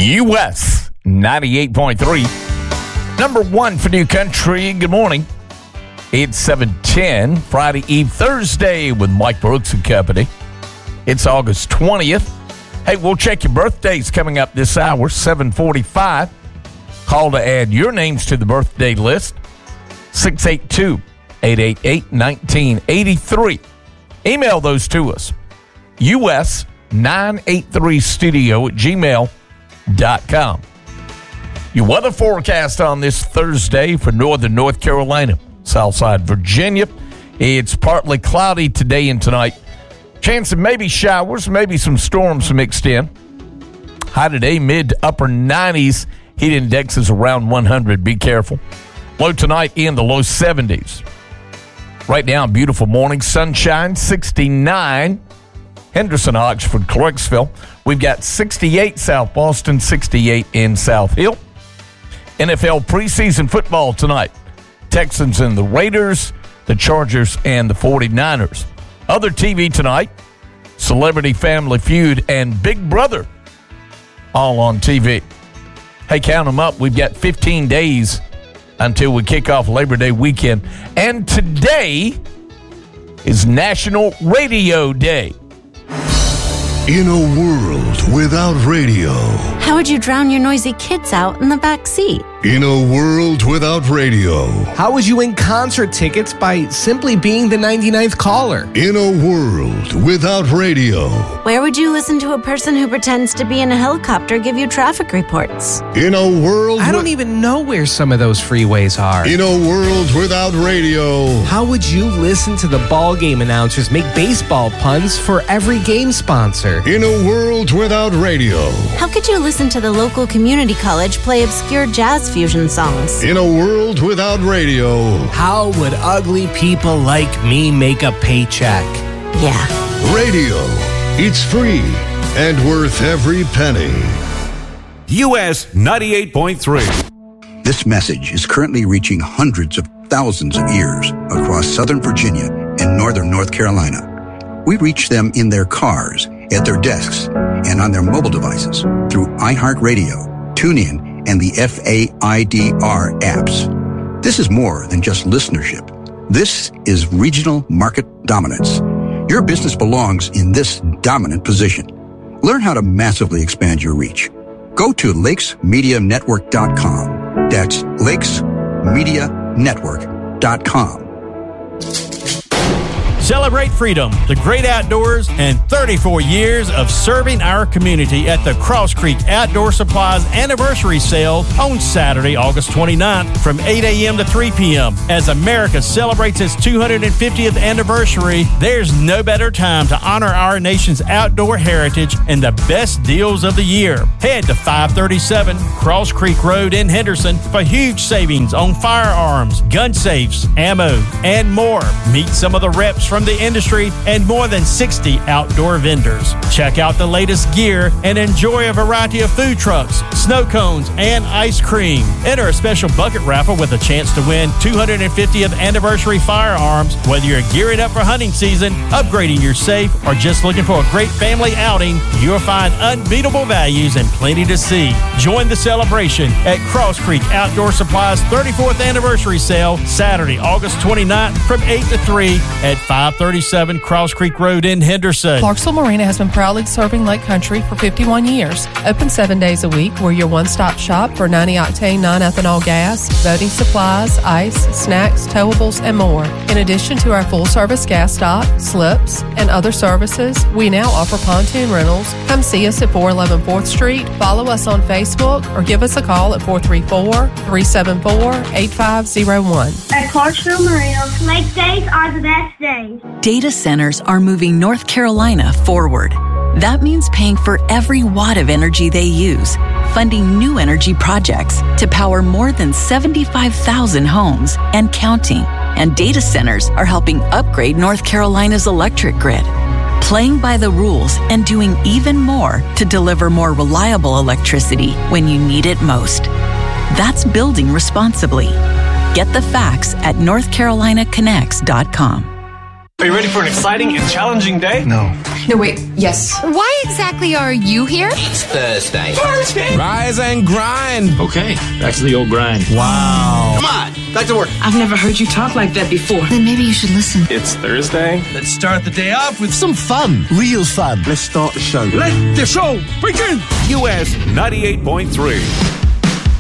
US 98.3. Number one for New Country. Good morning. It's 7:10, Friday Eve, Thursday with Mike Brooks and company. It's August 20th. Hey, we'll check your birthdays coming up this hour, 7:45. Call to add your names to the birthday list, 682-888-1983. Email those to us, us983studio@gmail.com. Your weather forecast on this Thursday for northern North Carolina, Southside Virginia. It's partly cloudy today and tonight. Chance of maybe showers, maybe some storms mixed in. High today, mid to upper 90s. Heat index is around 100. Be careful. Low tonight in the low 70s. Right now, beautiful morning. Sunshine, 69. Henderson, Oxford, Clarksville. We've got 68 South Boston, 68 in South Hill. NFL preseason football tonight. Texans and the Raiders, the Chargers and the 49ers. Other TV tonight, Celebrity Family Feud and Big Brother, all on TV. Hey, count them up. We've got 15 days until we kick off Labor Day weekend. And today is National Radio Day. In a world without radio. How would you drown your noisy kids out in the back seat? In a world without radio. How would you win concert tickets by simply being the 99th caller? In a world without radio. Where would you listen to a person who pretends to be in a helicopter give you traffic reports? In a world... I don't even know where some of those freeways are. In a world without radio. How would you listen to the ball game announcers make baseball puns for every game sponsor? In a world without radio. How could you listen to the local community college play obscure jazz fusion songs? In a world without radio. How would ugly people like me make a paycheck? Yeah. Radio. It's free and worth every penny. US 98.3. This message is currently reaching hundreds of thousands of ears across Southern Virginia and Northern North Carolina. We reach them in their cars, at their desks, and on their mobile devices through iHeartRadio, TuneIn, and the FAIDR apps. This is more than just listenership. This is regional market dominance. Your business belongs in this dominant position. Learn how to massively expand your reach. Go to lakesmedianetwork.com. That's lakesmedianetwork.com. Celebrate freedom, the great outdoors, and 34 years of serving our community at the Cross Creek Outdoor Supplies Anniversary Sale on Saturday, August 29th from 8 a.m. to 3 p.m. As America celebrates its 250th anniversary, there's no better time to honor our nation's outdoor heritage and the best deals of the year. Head to 537 Cross Creek Road in Henderson for huge savings on firearms, gun safes, ammo, and more. Meet some of the reps from the industry and more than 60 outdoor vendors. Check out the latest gear and enjoy a variety of food trucks, snow cones, and ice cream. Enter a special bucket raffle with a chance to win 250th anniversary firearms. Whether you're gearing up for hunting season, upgrading your safe, or just looking for a great family outing, you'll find unbeatable values and plenty to see. Join the celebration at Cross Creek Outdoor Supplies 34th Anniversary Sale, Saturday, August 29th from 8 to 3 at 537 Cross Creek Road in Henderson. Clarksville Marina has been proudly serving Lake Country for 51 years. Open 7 days a week, we're your one-stop shop for 90-octane non-ethanol gas, boating supplies, ice, snacks, towables, and more. In addition to our full-service gas stop, slips, and other services, we now offer pontoon rentals. Come see us at 411 4th Street, follow us on Facebook, or give us a call at 434-374-8501. At Clarksville Marina, lake days are the best days. Data centers are moving North Carolina forward. That means paying for every watt of energy they use, funding new energy projects to power more than 75,000 homes and counting. And data centers are helping upgrade North Carolina's electric grid. Playing by the rules and doing even more to deliver more reliable electricity when you need it most. That's building responsibly. Get the facts at NorthCarolinaConnects.com. Are you ready for an exciting and challenging day? No. No, wait, yes. Why exactly are you here? It's Thursday. Rise and grind. Okay, back to the old grind. Wow. Come on, back to work. I've never heard you talk like that before. Then maybe you should listen. It's Thursday. Let's start the day off with some fun. Real fun. Let's start the show. Let the show begin. US 98.3.